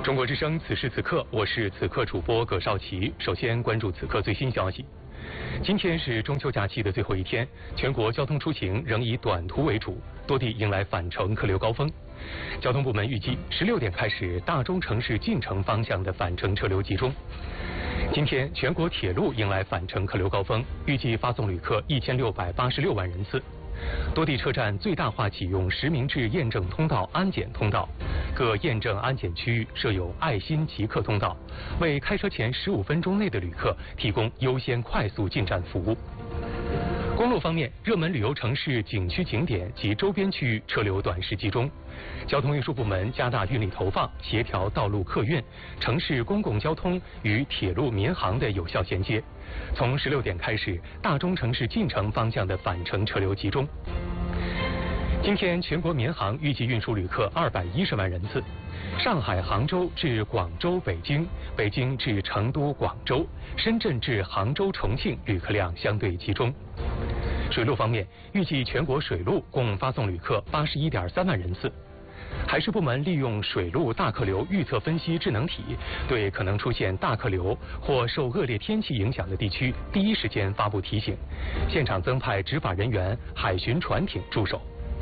中国之声，此时此刻，我是此刻主播葛绍奇。首先关注此刻最新消息。今天是中秋假期的最后一天，全国交通出行仍以短途为主，多地迎来返程客流高峰。交通部门预计16点开始，大中城市进城方向的返程车流集中。今天全国铁路迎来返程客流高峰，预计发送旅客1686万人次。多地车站最大化启用实名制验证通道、安检通道，各验证安检区域设有爱心即刻通道，为开车前15分钟内的旅客提供优先快速进站服务。公路方面，热门旅游城市、景区景点及周边区域车流短时集中。交通运输部门加大运力投放，协调道路客运、城市公共交通与铁路民航的有效衔接。从16点开始，大中城市进城方向的返程车流集中。今天全国民航预计运输旅客210万人次，上海、杭州至广州、北京，北京至成都、广州，深圳至杭州、重庆旅客量相对集中。水路方面，预计全国水路共发送旅客81.3万人次。海事部门利用水路大客流预测分析智能体，对可能出现大客流或受恶劣天气影响的地区第一时间发布提醒，现场增派执法人员、海巡船艇驻守。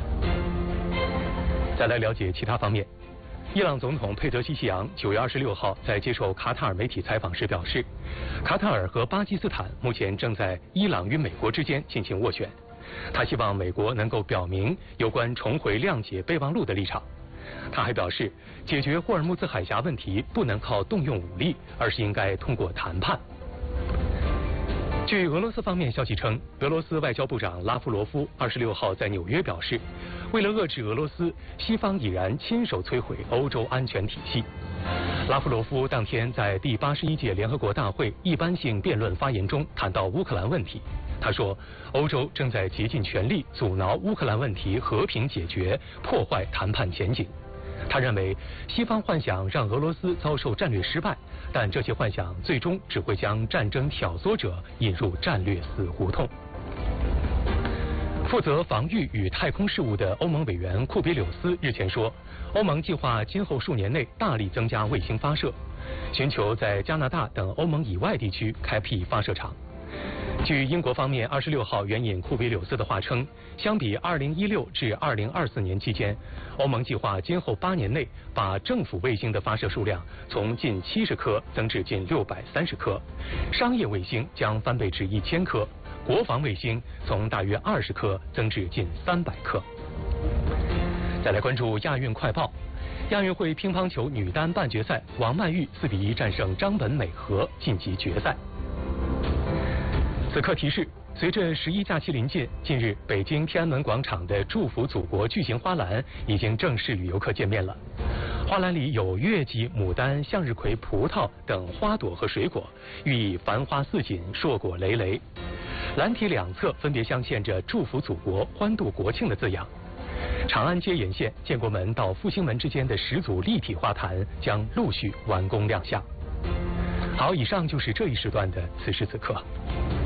再来了解其他方面。伊朗总统佩泽希奇扬9月26号在接受卡塔尔媒体采访时表示，卡塔尔和巴基斯坦目前正在伊朗与美国之间进行斡旋。他希望美国能够表明有关重回谅解备忘录的立场。他还表示，解决霍尔木兹海峡问题不能靠动用武力，而是应该通过谈判。据俄罗斯方面消息称，俄罗斯外交部长拉夫罗夫26号在纽约表示，为了遏制俄罗斯，西方已然亲手摧毁欧洲安全体系。拉夫罗夫当天在第81届联合国大会一般性辩论发言中谈到乌克兰问题。他说，欧洲正在竭尽全力阻挠乌克兰问题和平解决，破坏谈判前景。他认为，西方幻想让俄罗斯遭受战略失败，但这些幻想最终只会将战争挑唆者引入战略死胡同。负责防御与太空事务的欧盟委员库别柳斯日前说，欧盟计划今后数年内大力增加卫星发射，寻求在加拿大等欧盟以外地区开辟发射场。据英国方面26号援引库比柳斯的话称，相比2016至2024年期间，欧盟计划今后8年内把政府卫星的发射数量从近70颗增至近630颗，商业卫星将翻倍至1000颗，国防卫星从大约20颗增至近300颗。再来关注亚运快报。亚运会乒乓球女单半决赛，王曼玉4比1战胜张本美和，晋级决赛。此刻提示，随着11假期临近，近日北京天安门广场的祝福祖国巨型花篮已经正式与游客见面了。花篮里有月季、牡丹、向日葵、葡萄等花朵和水果，寓意繁花似锦、硕果累累。篮体两侧分别镶嵌着祝福祖国、欢度国庆的字样。长安街沿线建国门到复兴门之间的10组立体花坛将陆续完工亮相。好，以上就是这一时段的此时此刻。